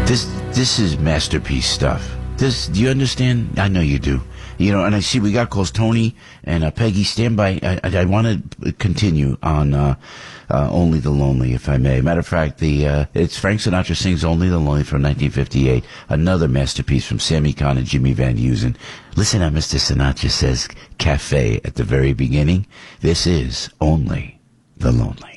This is masterpiece stuff. Do you understand? I know you do. You know, and I see we got calls. Tony and Peggy, stand by. I want to continue on Only the Lonely, if I may. Matter of fact, it's Frank Sinatra sings Only the Lonely from 1958, another masterpiece from Sammy Cahn and Jimmy Van Heusen. Listen how Mr. Sinatra says cafe at the very beginning. This is Only the Lonely.